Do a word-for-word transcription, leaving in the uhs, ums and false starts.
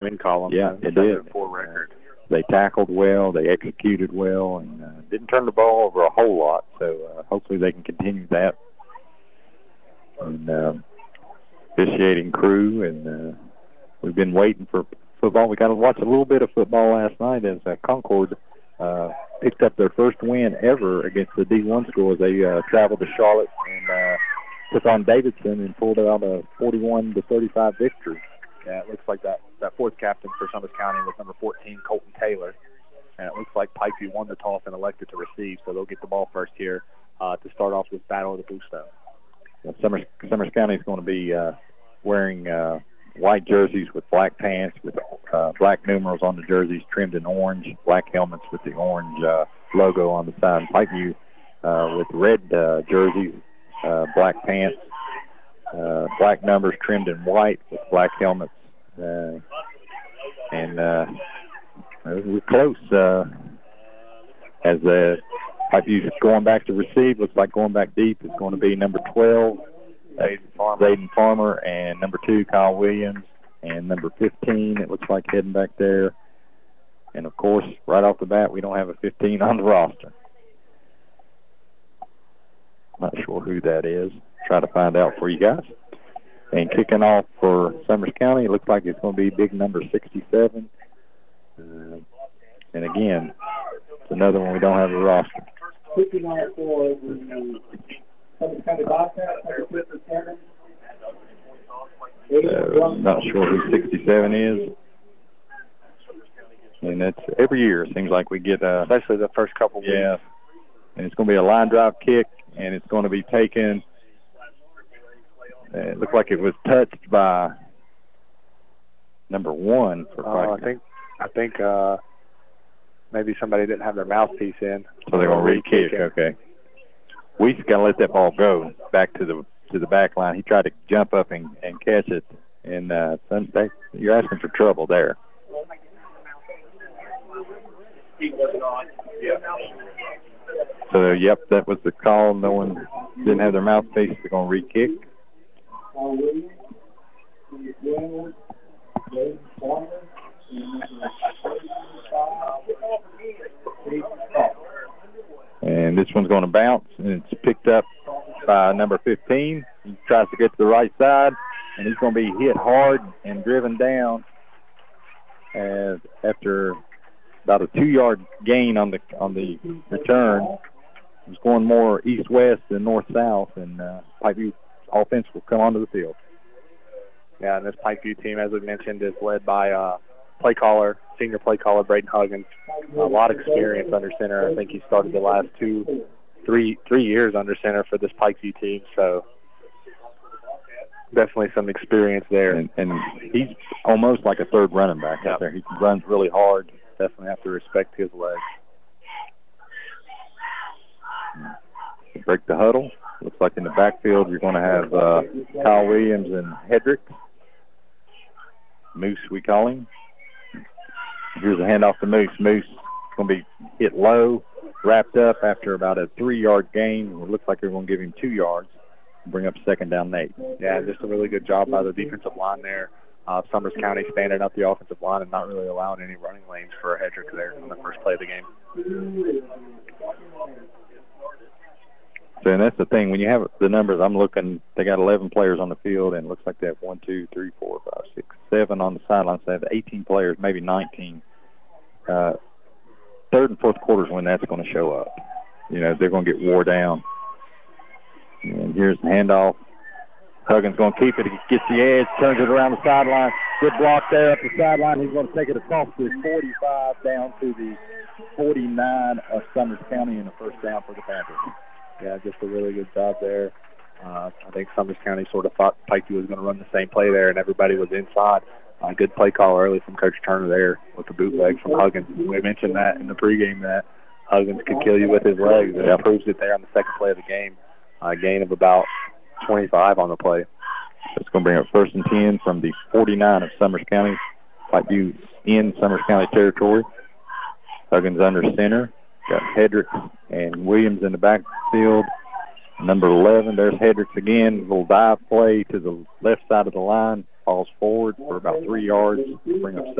win column. Yeah, it did. Four record. They tackled well, they executed well, and uh, didn't turn the ball over a whole lot. So uh, hopefully they can continue that. And uh, officiating crew, and uh, we've been waiting for football. We got to watch a little bit of football last night as uh, Concord uh, picked up their first win ever against the D one school as they uh, traveled to Charlotte and uh, took on Davidson and pulled out a forty-one to thirty-five victory. Yeah, it looks like that, that fourth captain for Summers County was number fourteen, Colton Taylor. And it looks like Pikeview won the toss and elected to receive, so they'll get the ball first here uh, to start off this battle of the Bluestone. Well, Summers, Summers County is going to be uh, wearing uh, white jerseys with black pants with uh, black numerals on the jerseys trimmed in orange, black helmets with the orange uh, logo on the side. Pikeview uh, with red uh, jerseys, uh, black pants, uh, black numbers trimmed in white with black helmets. Uh, and uh, we're close uh, as the Pikeview going back to receive. Looks like going back deep is going to be number twelve, Zayden Farmer. Zayden Farmer, and number two, Kyle Williams, and number fifteen, it looks like heading back there. And, of course, right off the bat, we don't have a fifteen on the roster. Not sure who that is. Try to find out for you guys. And kicking off for Summers County, it looks like it's going to be big number sixty-seven. Uh, and, again, it's another one we don't have a roster. Kicking off for the Summers County Bobcats, number fifty-seven. Uh, not sure who sixty-seven is. And that's every year. It seems like we get uh, especially the first couple weeks. Yeah. And it's going to be a line drive kick, and it's going to be taken. Uh, it looked like it was touched by number one for uh, I think I think uh, maybe somebody didn't have their mouthpiece in. So they're going to re-kick. Okay. We just got to let that ball go back to the to the back line. He tried to jump up and, and catch it, and uh, you're asking for trouble there. So, yep, that was the call. No one didn't have their mouthpiece. They're going to re-kick. And this one's going to bounce, and it's picked up by number fifteen. He tries to get to the right side, and he's going to be hit hard and driven down as after about a two-yard gain on the on the return. It was going more east-west than north-south, and uh, Pikeview offense will come onto the field. Yeah, and this Pikeview team, as we mentioned, is led by uh, play caller, senior play caller Braden Huggins. A lot of experience under center. I think he started the last two, three, three years under center for this Pikeview team. So definitely some experience there. And, and he's almost like a third running back out there. He runs really hard. Definitely have to respect his legs. Break the huddle. Looks like in the backfield you're going to have uh, Kyle Williams and Hedrick. Moose, we call him. Here's a handoff to Moose. Moose is going to be hit low, wrapped up after about a three-yard gain. It looks like they're going to give him two yards. Bring up second down and eight. Yeah, just a really good job by the defensive line there. Uh, Summers County standing up the offensive line and not really allowing any running lanes for Hedrick there on the first play of the game. So and that's the thing. When you have the numbers, I'm looking, they got eleven players on the field, and it looks like they have one, two, three, four, five, six, seven on the sidelines. They have eighteen players, maybe nineteen. Uh, third and fourth quarters when that's going to show up. You know, they're going to get wore down. And here's the handoff. Huggins going to keep it. He gets the edge, turns it around the sideline. Good block there up the sideline. He's going to take it across the forty-five down to the forty-nine of Summers County in the first down for the Panthers. Yeah, just a really good job there. Uh, I think Summers County sort of thought Pikeview was going to run the same play there, and everybody was inside. Uh, good play call early from Coach Turner there with the bootleg from Huggins. We mentioned that in the pregame that Huggins could kill you with his legs, and he proves it there on the second play of the game. A gain of about twenty-five on the play. It's going to bring up first and ten from the forty-nine of Summers County. Pikeview in Summers County territory. Huggins under center. Got Hedricks and Williams in the backfield. Number eleven, there's Hedricks again. Little dive play to the left side of the line. Falls forward for about three yards. Bring up